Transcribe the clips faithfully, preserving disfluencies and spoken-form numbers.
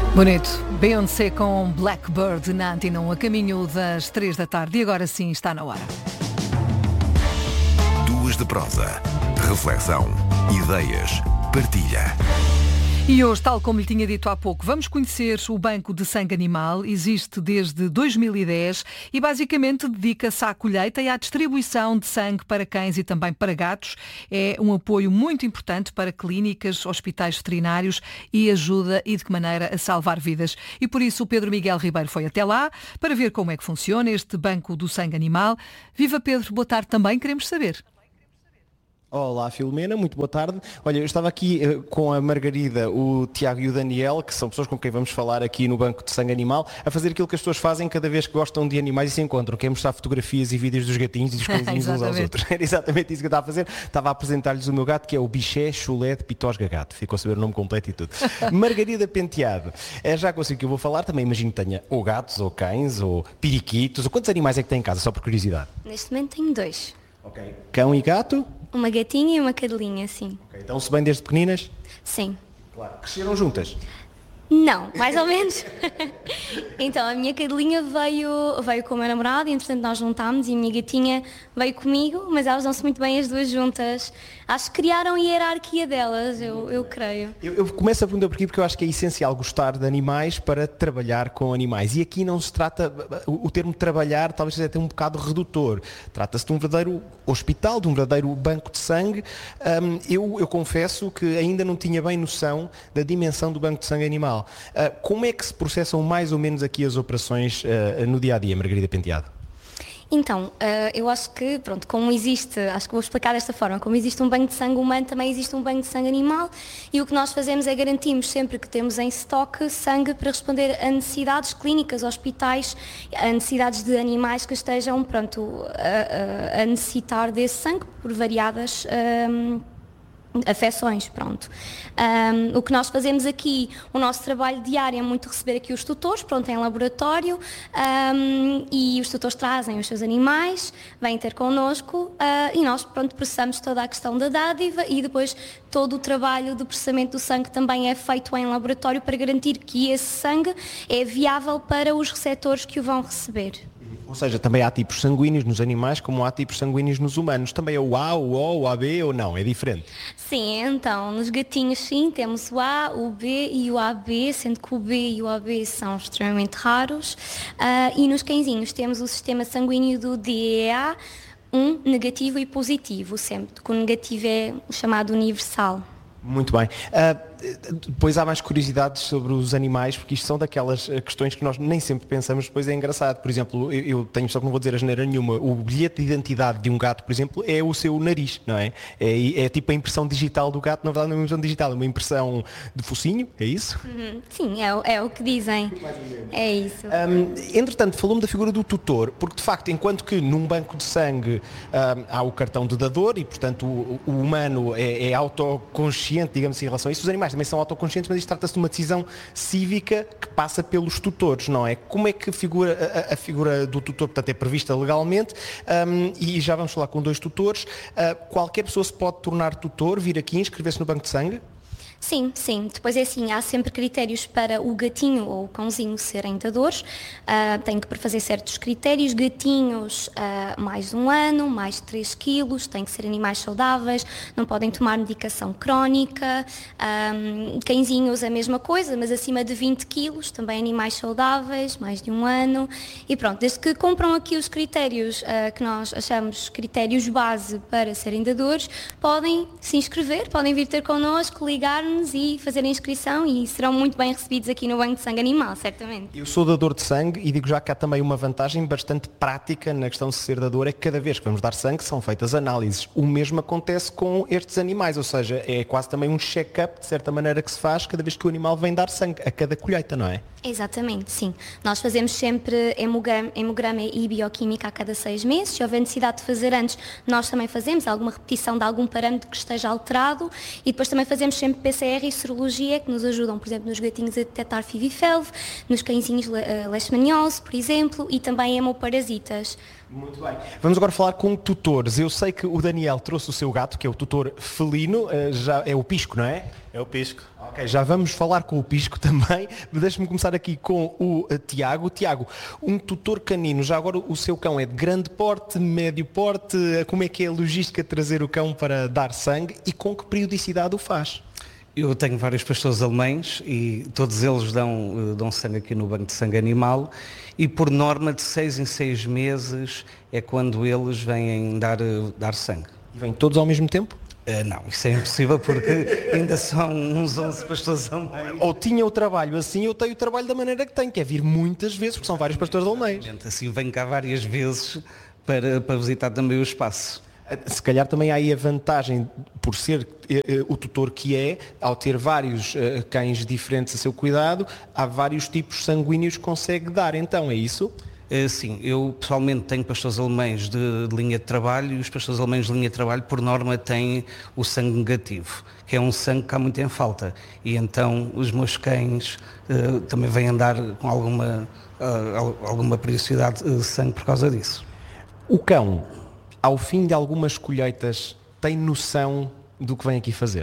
Bonito. Beyoncé com Blackbird na Antena um, a caminho das três da tarde. E agora sim está na hora. Duas de prosa, reflexão, ideias, partilha. E hoje, tal como lhe tinha dito há pouco, vamos conhecer o Banco de Sangue Animal. Existe desde dois mil e dez e basicamente dedica-se à colheita e à distribuição de sangue para cães e também para gatos. É um apoio muito importante para clínicas, hospitais veterinários e ajuda e de que maneira a salvar vidas. E por isso o Pedro Miguel Ribeiro foi até lá para ver como é que funciona este Banco do Sangue Animal. Viva Pedro, boa tarde também, queremos saber. Olá Filomena, muito boa tarde. Olha, eu estava aqui uh, com a Margarida, o Tiago e o Daniel, que são pessoas com quem vamos falar aqui no Banco de Sangue Animal, a fazer aquilo que as pessoas fazem cada vez que gostam de animais e se encontram, que é mostrar fotografias e vídeos dos gatinhos e dos cãezinhos uns aos outros. Era exatamente isso que eu estava a fazer. Estava a apresentar-lhes o meu gato, que é o Biché Chulé de Pitosga Gato. Ficou a saber o nome completo e tudo. Margarida Penteado. É já consigo que eu vou falar, também imagino que tenha ou gatos, ou cães, ou periquitos. Ou quantos animais é que tem em casa, só por curiosidade? Neste momento tenho dois. Ok. Cão e gato? Uma gatinha e uma cadelinha, sim. Okay. Estão-se bem desde pequeninas? Sim. Claro. Cresceram juntas? Não, mais ou menos. Então, a minha cadelinha veio, veio com o meu namorado e, entretanto, nós juntámos e a minha gatinha veio comigo, mas elas dão-se muito bem as duas juntas. Acho que criaram a hierarquia delas, eu, eu creio. Eu, eu começo a perguntar por aqui porque eu acho que é essencial gostar de animais para trabalhar com animais. E aqui não se trata, o, o termo trabalhar talvez seja até um bocado redutor. Trata-se de um verdadeiro hospital, de um verdadeiro banco de sangue. Um, eu, eu confesso que ainda não tinha bem noção da dimensão do banco de sangue animal. Uh, como é que se processam mais ou menos aqui as operações uh, no dia-a-dia, Margarida Penteado? Então, uh, eu acho que, pronto, como existe, acho que vou explicar desta forma, como existe um banco de sangue humano, também existe um banco de sangue animal e o que nós fazemos é garantirmos sempre que temos em estoque sangue para responder a necessidades clínicas, hospitais, a necessidades de animais que estejam, pronto, a, a, a necessitar desse sangue por variadas um, afecções, pronto. Um, o que nós fazemos aqui, o nosso trabalho diário é muito receber aqui os tutores, pronto, em laboratório, um, e os tutores trazem os seus animais, vêm ter connosco uh, e nós, pronto, processamos toda a questão da dádiva e depois todo o trabalho de processamento do sangue também é feito em laboratório para garantir que esse sangue é viável para os receptores que o vão receber. Ou seja, também há tipos sanguíneos nos animais como há tipos sanguíneos nos humanos. Também é o A, o O, o A B ou não? É diferente? Sim, então, nos gatinhos sim, temos o A, o B e o A B, sendo que o B e o A B são extremamente raros. Uh, e nos cãezinhos temos o sistema sanguíneo do D E A, um negativo e positivo, sempre, que o negativo é o chamado universal. Muito bem. Uh, depois há mais curiosidades sobre os animais, porque isto são daquelas questões que nós nem sempre pensamos, depois é engraçado. Por exemplo, eu, eu tenho, só que não vou dizer asneira nenhuma, o bilhete de identidade de um gato, por exemplo, é o seu nariz, não é? É, é tipo a impressão digital do gato, na verdade não é uma impressão digital, é uma impressão de focinho, é isso? Uhum. Sim, é, é o que dizem. É isso. Um, entretanto, falou-me da figura do tutor, porque de facto, enquanto que num banco de sangue um, há o cartão de dador e, portanto, o, o humano é, é autoconsciente, digamos assim, em relação a isso, os animais também são autoconscientes, mas isto trata-se de uma decisão cívica que passa pelos tutores, não é? Como é que a figura, a, a figura do tutor, portanto, é prevista legalmente, um, e já vamos falar com dois tutores. Uh, qualquer pessoa se pode tornar tutor, vir aqui inscrever-se no banco de sangue? Sim, sim. Depois é assim, há sempre critérios para o gatinho ou o cãozinho serem dadores. Uh, tem que fazer certos critérios. Gatinhos, uh, mais de um ano, mais de três quilos, têm que ser animais saudáveis, não podem tomar medicação crónica. Um, cãezinhos a mesma coisa, mas acima de vinte quilos, também animais saudáveis, mais de um ano. E pronto, desde que cumpram aqui os critérios uh, que nós achamos critérios base para serem dadores, podem se inscrever, podem vir ter connosco, ligar e fazer a inscrição e serão muito bem recebidos aqui no Banco de Sangue Animal, certamente. Eu sou dador de sangue e digo já que há também uma vantagem bastante prática na questão de ser dador, é que cada vez que vamos dar sangue são feitas análises. O mesmo acontece com estes animais, ou seja, é quase também um check-up, de certa maneira, que se faz cada vez que o animal vem dar sangue, a cada colheita, não é? Exatamente, sim. Nós fazemos sempre hemograma, hemograma e bioquímica a cada seis meses. Se houver necessidade de fazer antes, nós também fazemos alguma repetição de algum parâmetro que esteja alterado e depois também fazemos sempre P C R e serologia que nos ajudam, por exemplo, nos gatinhos a detectar F I V e F E L V, nos cãezinhos uh, leishmaniose, por exemplo, e também hemoparasitas. Muito bem. Vamos agora falar com tutores. Eu sei que o Daniel trouxe o seu gato, que é o tutor felino, uh, já é o Pisco, não é? É o Pisco. Ok, já vamos falar com o Pisco também. Deixa-me começar aqui com o uh, Tiago. Tiago, um tutor canino, já agora o seu cão é de grande porte, médio porte, como é que é a logística de trazer o cão para dar sangue e com que periodicidade o faz? Eu tenho vários pastores alemães e todos eles dão, dão sangue aqui no banco de sangue animal e por norma de seis em seis meses é quando eles vêm dar, dar sangue. E vêm todos ao mesmo tempo? Uh, não, isso é impossível porque ainda são uns onze pastores alemães. Ou tinha o trabalho assim, eu tenho o trabalho da maneira que tenho, que é vir muitas vezes, porque são vários pastores alemães. Assim venho cá várias vezes para, para visitar também o espaço. Se calhar também há aí a vantagem, por ser uh, o tutor que é, ao ter vários uh, cães diferentes a seu cuidado, há vários tipos sanguíneos que consegue dar, então é isso? Uh, sim, eu pessoalmente tenho pastores alemães de, de linha de trabalho e os pastores alemães de linha de trabalho, por norma, têm o sangue negativo, que é um sangue que há muito em falta. E então os meus cães uh, também vêm andar com alguma, uh, alguma periodicidade de sangue por causa disso. O cão, ao fim de algumas colheitas, tem noção do que vem aqui fazer?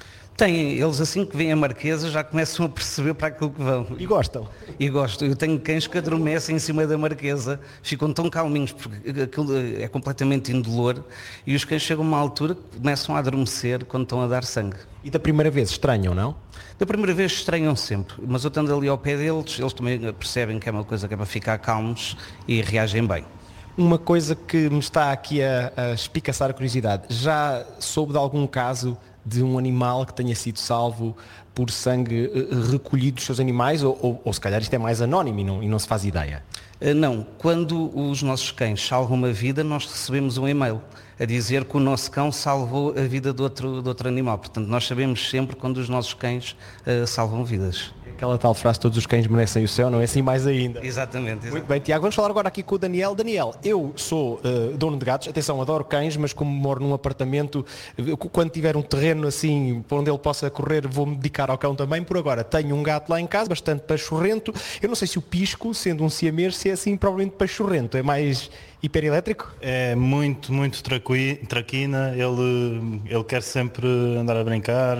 Têm, eles assim que vêm a Marquesa já começam a perceber para aquilo que vão. E gostam? E gosto. Eu tenho cães que adormecem em cima da Marquesa, ficam tão calminhos porque aquilo é completamente indolor e os cães chegam a uma altura que começam a adormecer quando estão a dar sangue. E da primeira vez estranham, não? Da primeira vez estranham sempre, mas eu estando ali ao pé deles, eles também percebem que é uma coisa que é para ficar calmos e reagem bem. Uma coisa que me está aqui a, a espicaçar a curiosidade, já soube de algum caso de um animal que tenha sido salvo por sangue uh, recolhido dos seus animais ou, ou, ou se calhar isto é mais anónimo e não, e não se faz ideia? Uh, não, quando os nossos cães salvam uma vida, nós recebemos um e-mail a dizer que o nosso cão salvou a vida de outro, de outro animal. Portanto, nós sabemos sempre quando os nossos cães uh, salvam vidas. Aquela tal frase, todos os cães merecem o céu, não é assim mais ainda? Exatamente, exatamente. Muito bem, Tiago, vamos falar agora aqui com o Daniel. Daniel, eu sou uh, dono de gatos, atenção, adoro cães, mas como moro num apartamento, quando tiver um terreno assim, por onde ele possa correr, vou-me dedicar ao cão também. Por agora, tenho um gato lá em casa, bastante pachorrento. Eu não sei se o Pisco, sendo um siamês, se é assim provavelmente pachorrento, é mais hiperelétrico? É muito, muito traqui, traquina, ele, ele quer sempre andar a brincar,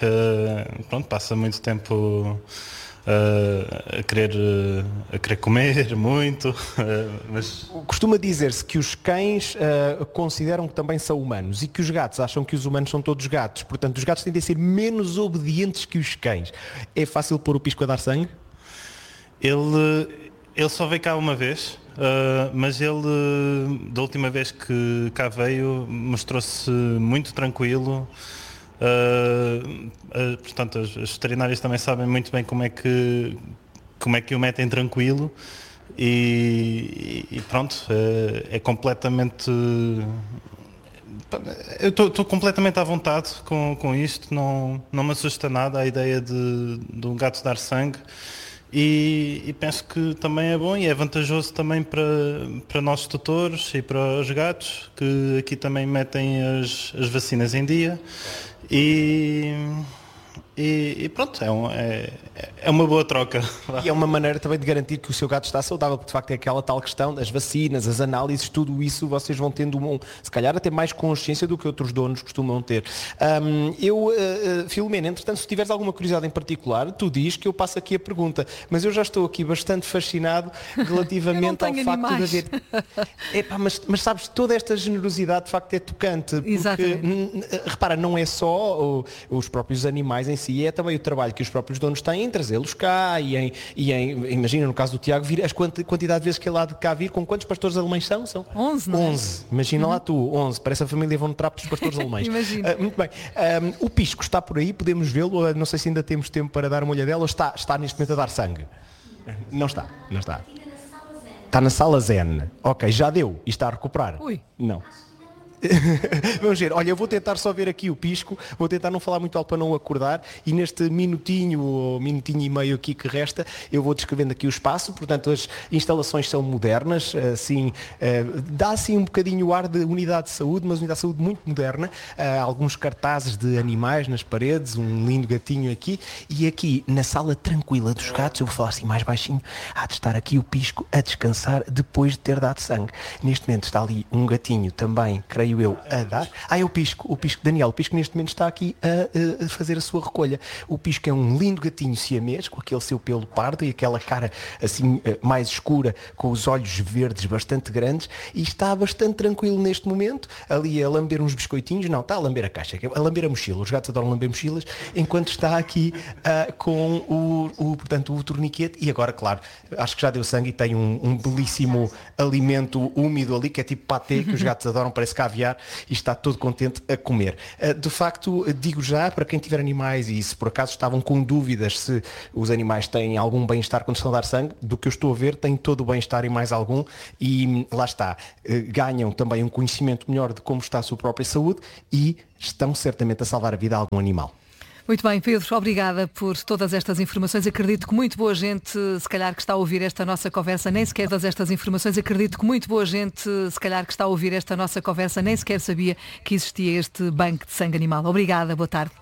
uh, pronto, passa muito tempo uh, a, querer, uh, a querer comer muito, uh, mas... Costuma dizer-se que os cães uh, consideram que também são humanos e que os gatos acham que os humanos são todos gatos, portanto os gatos tendem a ser menos obedientes que os cães. É fácil pôr o Pisco a dar sangue? Ele, ele só veio cá uma vez. Uh, mas ele, da última vez que cá veio, mostrou-se muito tranquilo. Uh, uh, portanto, as, as veterinárias também sabem muito bem como é que, como é que o metem tranquilo. E, e pronto, uh, é completamente... Eu estou completamente à vontade com, com isto, não, não me assusta nada a ideia de, de um gato dar sangue. E, e penso que também é bom e é vantajoso também para, para nós tutores e para os gatos, que aqui também metem as, as vacinas em dia. E, e, e pronto, é, um, é, é uma boa troca. E é uma maneira também de garantir que o seu gato está saudável, porque de facto é aquela tal questão das vacinas, as análises, tudo isso vocês vão tendo, um, se calhar até mais consciência do que outros donos costumam ter. Um, eu, uh, Filomena, entretanto, se tiveres alguma curiosidade em particular, tu diz que eu passo aqui a pergunta, mas eu já estou aqui bastante fascinado relativamente ao facto animais. de haver... Epá, mas, mas sabes, toda esta generosidade de facto é tocante, porque, Exatamente. repara, não é só o, os próprios animais em si, é também o trabalho que os próprios donos têm em trazê-los cá e em, e em, imagina no caso do Tiago, vir as quanti, quantidade de vezes que ele há de cá vir, com quantos pastores alemães são? São onze, não é? onze. Imagina uhum. lá tu, onze. Parece a família Von Trapp dos pastores alemães. Imagina. Uh, muito bem. Um, o Pisco está por aí, podemos vê-lo, uh, não sei se ainda temos tempo para dar uma olhadela, ou está, está neste momento a dar sangue? Não está, não está. Está na sala Zen. Ok, já deu e está a recuperar? Ui. Não. Vamos ver, olha, eu vou tentar só ver aqui o pisco, vou tentar não falar muito alto para não acordar e neste minutinho ou minutinho e meio aqui que resta, eu vou descrevendo aqui o espaço, portanto as instalações são modernas, assim, dá assim um bocadinho o ar de unidade de saúde, mas unidade de saúde muito moderna, alguns cartazes de animais nas paredes, um lindo gatinho aqui e aqui na sala tranquila dos gatos, eu vou falar assim mais baixinho, há de estar aqui o pisco a descansar depois de ter dado sangue. Neste momento está ali um gatinho também, creio eu, a dar. Ah, é o Pisco, o Pisco Daniel. O Pisco neste momento está aqui a, a fazer a sua recolha. O Pisco é um lindo gatinho siamês, com aquele seu pelo pardo e aquela cara assim mais escura, com os olhos verdes bastante grandes e está bastante tranquilo neste momento, ali a lamber uns biscoitinhos, não, está a lamber a caixa, a lamber a mochila. Os gatos adoram lamber mochilas, enquanto está aqui uh, com o, o, portanto, o torniquete e agora, claro, acho que já deu sangue e tem um, um belíssimo alimento úmido ali, que é tipo patê, que os gatos adoram, parece caviar e está todo contente a comer. De facto, digo já, para quem tiver animais e se por acaso estavam com dúvidas se os animais têm algum bem-estar quando estão a dar sangue, do que eu estou a ver, têm todo o bem-estar e mais algum e lá está. Ganham também um conhecimento melhor de como está a sua própria saúde e estão certamente a salvar a vida a algum animal. Muito bem, Pedro, obrigada por todas estas informações. Acredito que muito boa gente, se calhar que está a ouvir esta nossa conversa, nem sequer todas estas informações, acredito que muito boa gente, se calhar que está a ouvir esta nossa conversa, nem sequer sabia que existia este banco de sangue animal. Obrigada, boa tarde.